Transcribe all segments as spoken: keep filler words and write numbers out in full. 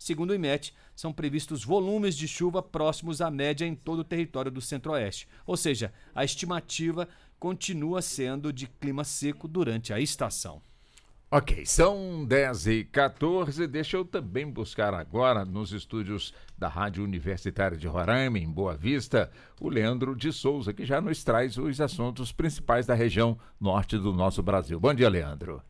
Segundo o IMET, são previstos volumes de chuva próximos à média em todo o território do Centro-Oeste. Ou seja, a estimativa continua sendo de clima seco durante a estação. Ok, são dez e quatorze. Deixa eu também buscar agora nos estúdios da Rádio Universitária de Roraima, em Boa Vista, o Leandro de Souza, que já nos traz os assuntos principais da região norte do nosso Brasil. Bom dia, Leandro.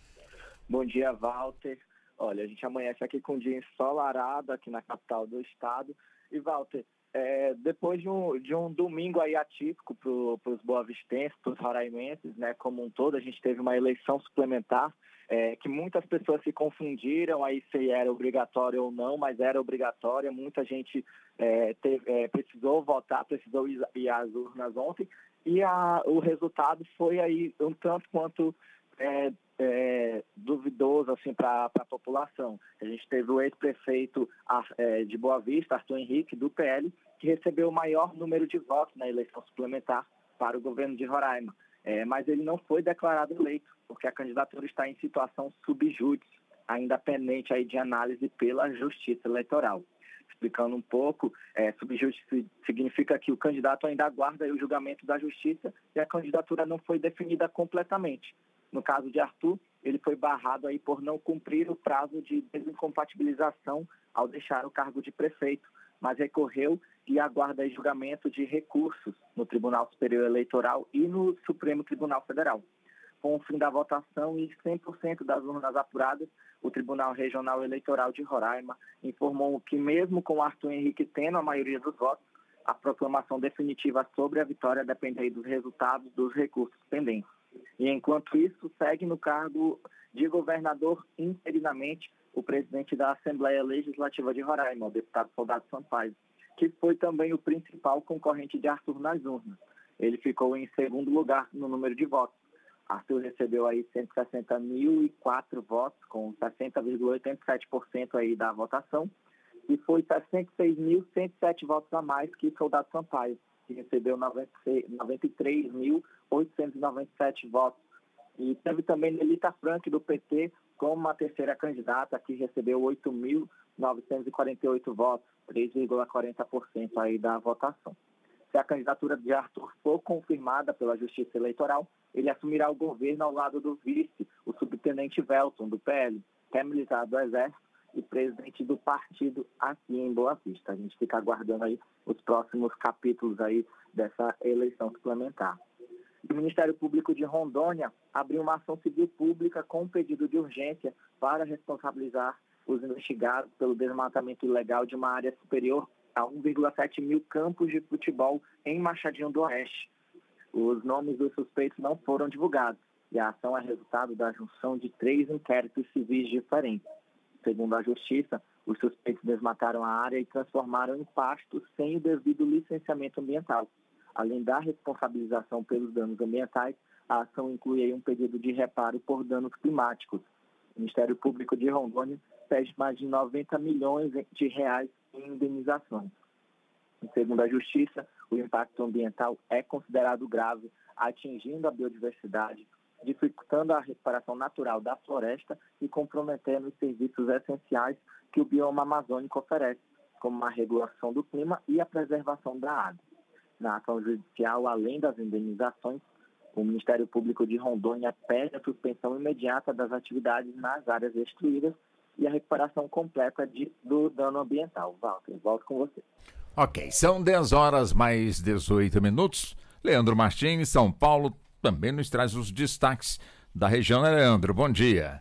Bom dia, Walter. Olha, a gente amanhece aqui com um dia ensolarado aqui na capital do estado. E, Walter, é, depois de um, de um domingo aí atípico para os boavistenses, para os roraimenses, né, como um todo, a gente teve uma eleição suplementar, É, que muitas pessoas se confundiram aí se era obrigatório ou não, mas era obrigatória. Muita gente é, teve, é, precisou votar, precisou ir, ir às urnas ontem, e a, o resultado foi aí um tanto quanto é, é, duvidoso assim, para a população. A gente teve o ex-prefeito é, de Boa Vista, Arthur Henrique, do P L, que recebeu o maior número de votos na eleição suplementar para o governo de Roraima. É, mas ele não foi declarado eleito, porque a candidatura está em situação subjúdice, ainda pendente aí de análise pela Justiça Eleitoral. Explicando um pouco, é, subjúdice significa que o candidato ainda aguarda o julgamento da Justiça e a candidatura não foi definida completamente. No caso de Arthur, ele foi barrado aí por não cumprir o prazo de desincompatibilização ao deixar o cargo de prefeito, mas recorreu e aguarda aí julgamento de recursos no Tribunal Superior Eleitoral e no Supremo Tribunal Federal. Com o fim da votação e cem por cento das urnas apuradas, o Tribunal Regional Eleitoral de Roraima informou que, mesmo com Arthur Henrique tendo a maioria dos votos, a proclamação definitiva sobre a vitória depende aí dos resultados dos recursos pendentes. E, enquanto isso, segue no cargo de governador interinamente o presidente da Assembleia Legislativa de Roraima, o deputado Soldado Sampaio, que foi também o principal concorrente de Arthur nas urnas. Ele ficou em segundo lugar no número de votos. Arthur recebeu aí cento e sessenta mil e quatro votos, com sessenta vírgula oitenta e sete por cento aí da votação, e foi sessenta e seis mil cento e sete votos a mais que Soldado Sampaio, que recebeu noventa e três mil oitocentos e noventa e sete votos. E teve também Nelita Frank, do P T, como a terceira candidata, que recebeu oito mil novecentos e quarenta e oito votos, três vírgula quarenta por cento aí da votação. Se a candidatura de Arthur for confirmada pela Justiça Eleitoral, ele assumirá o governo ao lado do vice, o subtenente Velton, do P L, que é militar do Exército e presidente do partido aqui em Boa Vista. A gente fica aguardando aí os próximos capítulos aí dessa eleição suplementar. O Ministério Público de Rondônia abriu uma ação civil pública com um pedido de urgência para responsabilizar os investigados pelo desmatamento ilegal de uma área superior a um vírgula sete mil campos de futebol em Machadinho do Oeste. Os nomes dos suspeitos não foram divulgados e a ação é resultado da junção de três inquéritos civis diferentes. Segundo a Justiça, os suspeitos desmataram a área e transformaram em pasto sem o devido licenciamento ambiental. Além da responsabilização pelos danos ambientais, a ação inclui aí um pedido de reparo por danos climáticos. O Ministério Público de Rondônia pede mais de noventa milhões de reais em indenizações. Segundo a Justiça, o impacto ambiental é considerado grave, atingindo a biodiversidade, dificultando a recuperação natural da floresta e comprometendo os serviços essenciais que o bioma amazônico oferece, como a regulação do clima e a preservação da água. Na ação judicial, além das indenizações, o Ministério Público de Rondônia pede a suspensão imediata das atividades nas áreas destruídas e a recuperação completa de, do dano ambiental. Walter, volto com você. Ok, são dez horas mais dezoito minutos. Leandro Martins, São Paulo, também nos traz os destaques da região, né, Leandro? Bom dia.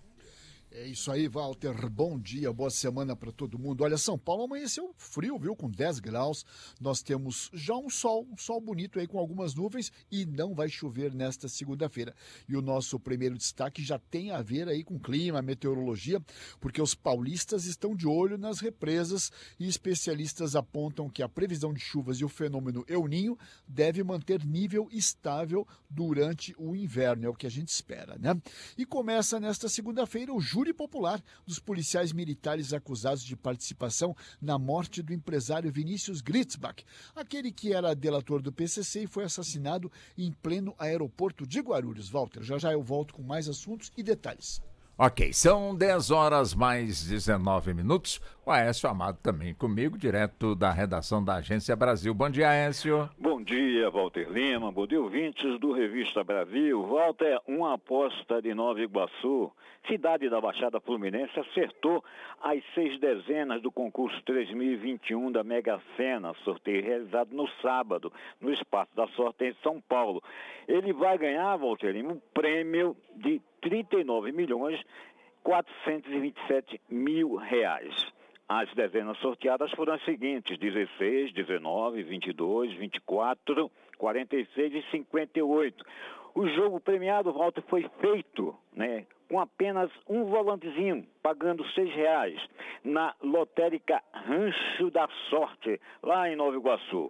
É isso aí, Walter. Bom dia, boa semana para todo mundo. Olha, São Paulo amanheceu frio, viu? Com dez graus. Nós temos já um sol, um sol bonito aí com algumas nuvens e não vai chover nesta segunda-feira. E o nosso primeiro destaque já tem a ver aí com clima, meteorologia, porque os paulistas estão de olho nas represas e especialistas apontam que a previsão de chuvas e o fenômeno El Niño deve manter nível estável durante o inverno. É o que a gente espera, né? E começa nesta segunda-feira o júri popular dos policiais militares acusados de participação na morte do empresário Vinícius Gritzbach, aquele que era delator do P C C e foi assassinado em pleno aeroporto de Guarulhos. Walter, já já eu volto com mais assuntos e detalhes. Ok, são dez horas mais dezenove minutos. O Aécio Amado também comigo, direto da redação da Agência Brasil. Bom dia, Aécio. Bom dia, Walter Lima. Bom dia, ouvintes do Revista Brasil. Walter, uma aposta de Nova Iguaçu, cidade da Baixada Fluminense, acertou as seis dezenas do concurso três mil e vinte e um da Mega Sena, sorteio realizado no sábado, no Espaço da Sorte em São Paulo. Ele vai ganhar, Walter Lima, um prêmio de trinta e nove milhões quatrocentos e vinte e sete mil reais. As dezenas sorteadas foram as seguintes: dezesseis, dezenove, vinte e dois, vinte e quatro, quarenta e seis e cinquenta e oito. O jogo premiado, Walter, foi feito, né, com apenas um volantezinho, pagando seis reais, na lotérica Rancho da Sorte, lá em Nova Iguaçu.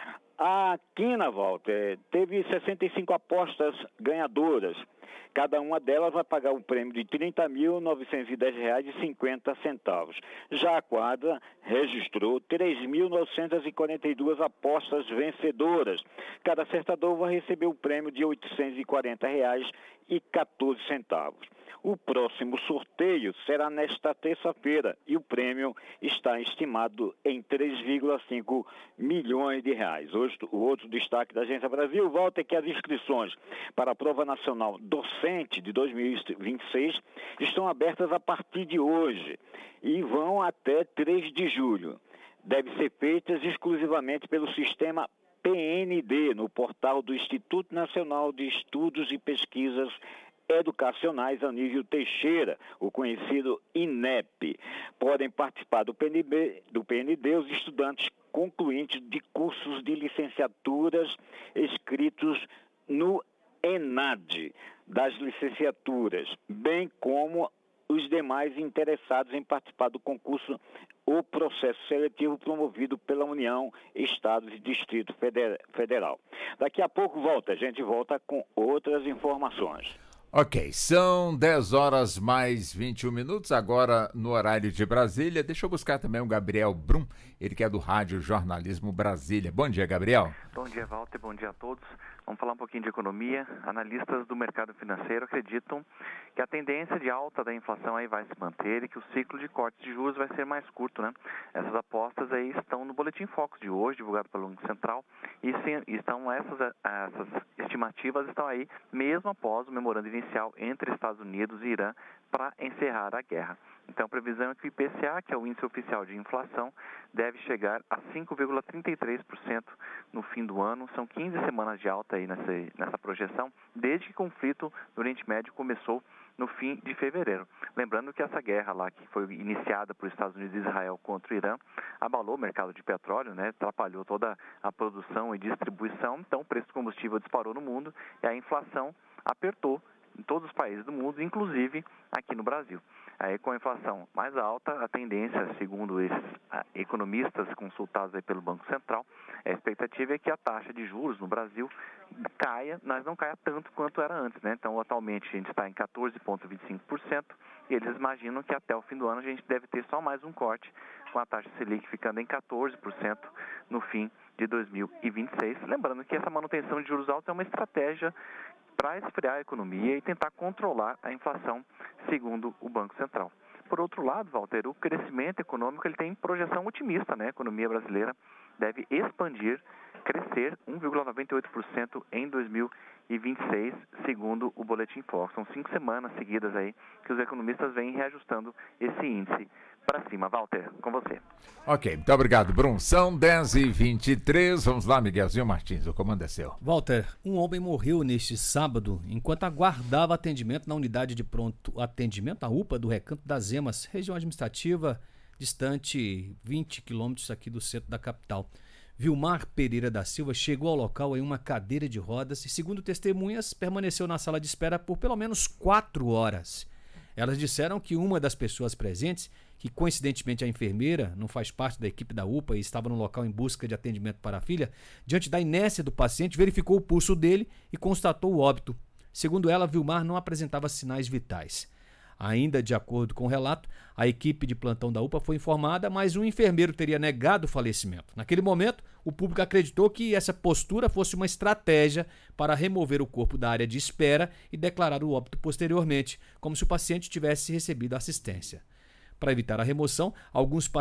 A quina, Walter, teve sessenta e cinco apostas ganhadoras. Cada uma delas vai pagar um prêmio de trinta mil novecentos e dez reais e cinquenta centavos. Já a quadra registrou três mil novecentas e quarenta e duas apostas vencedoras. Cada acertador vai receber o prêmio de oitocentos e quarenta reais e quatorze centavos. O próximo sorteio será nesta terça-feira e o prêmio está estimado em três vírgula cinco milhões de reais. Hoje, o outro destaque da Agência Brasil, Walter, é que as inscrições para a Prova Nacional Docente de dois mil e vinte e seis estão abertas a partir de hoje e vão até três de julho. Devem ser feitas exclusivamente pelo sistema P N D, no portal do Instituto Nacional de Estudos e Pesquisas Educacionais Anísio Teixeira, o conhecido INEP. Podem participar do P N B, do P N D os estudantes concluintes de cursos de licenciaturas escritos no ENAD das licenciaturas, bem como os demais interessados em participar do concurso ou processo seletivo promovido pela União, Estados e Distrito Federal. Daqui a pouco volta, a gente volta com outras informações. Ok, são dez horas mais vinte e um minutos, agora no horário de Brasília. Deixa eu buscar também o Gabriel Brum, ele que é do Rádio Jornalismo Brasília. Bom dia, Gabriel. Bom dia, Walter, bom dia a todos. Vamos falar um pouquinho de economia. Analistas do mercado financeiro acreditam que a tendência de alta da inflação aí vai se manter e que o ciclo de cortes de juros vai ser mais curto, né? Essas apostas aí estão no Boletim Focus de hoje, divulgado pelo Banco Central, e sim, estão essas, essas estimativas estão aí mesmo após o memorando inicial entre Estados Unidos e Irã para encerrar a guerra. Então, a previsão é que o I P C A, que é o índice oficial de inflação, deve chegar a cinco vírgula trinta e três por cento no fim do ano. São quinze semanas de alta aí nessa, nessa projeção, desde que o conflito no Oriente Médio começou no fim de fevereiro. Lembrando que essa guerra lá, que foi iniciada por Estados Unidos e Israel contra o Irã, abalou o mercado de petróleo, né, atrapalhou toda a produção e distribuição, então o preço do combustível disparou no mundo e a inflação apertou em todos os países do mundo, inclusive aqui no Brasil. Aí, com a inflação mais alta, a tendência, segundo esses ah, economistas consultados aí pelo Banco Central, a expectativa é que a taxa de juros no Brasil caia, mas não caia tanto quanto era antes, né? Então, atualmente, a gente está em quatorze vírgula vinte e cinco por cento e eles imaginam que até o fim do ano a gente deve ter só mais um corte, com a taxa Selic ficando em quatorze por cento no fim de dois mil e vinte e seis. Lembrando que essa manutenção de juros altos é uma estratégia para esfriar a economia e tentar controlar a inflação, segundo o Banco Central. Por outro lado, Walter, o crescimento econômico ele tem projeção otimista, né? A economia brasileira deve expandir, crescer um vírgula noventa e oito por cento em dois mil e vinte e seis, segundo o Boletim Focus. São cinco semanas seguidas aí que os economistas vêm reajustando esse índice para cima. Walter, com você. Ok, muito obrigado, Brum. São dez e vinte e três. Vamos lá, Miguelzinho Martins, o comando é seu. Walter, um homem morreu neste sábado enquanto aguardava atendimento na unidade de pronto atendimento, a U P A do Recanto das Emas, região administrativa distante vinte quilômetros aqui do centro da capital. Vilmar Pereira da Silva chegou ao local em uma cadeira de rodas e, segundo testemunhas, permaneceu na sala de espera por pelo menos quatro horas. Elas disseram que uma das pessoas presentes, que coincidentemente a enfermeira, não faz parte da equipe da U P A e estava no local em busca de atendimento para a filha, diante da inércia do paciente, verificou o pulso dele e constatou o óbito. Segundo ela, Vilmar não apresentava sinais vitais. Ainda de acordo com o relato, a equipe de plantão da U P A foi informada, mas um enfermeiro teria negado o falecimento. Naquele momento, o público acreditou que essa postura fosse uma estratégia para remover o corpo da área de espera e declarar o óbito posteriormente, como se o paciente tivesse recebido assistência. Para evitar a remoção, alguns pacientes